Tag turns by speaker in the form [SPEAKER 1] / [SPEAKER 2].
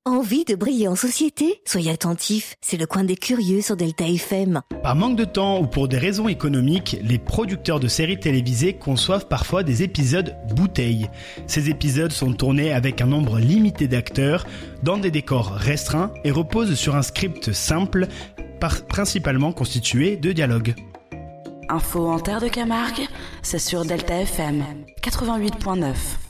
[SPEAKER 1] Envie de briller en société ? Soyez attentifs, c'est le coin des curieux sur Delta FM.
[SPEAKER 2] Par manque de temps ou pour des raisons économiques, les producteurs de séries télévisées conçoivent parfois des épisodes bouteilles. Ces épisodes sont tournés avec un nombre limité d'acteurs, dans des décors restreints et reposent sur un script simple, principalement constitué de dialogues.
[SPEAKER 3] Info en terre de Camargue, c'est sur Delta FM 88.9.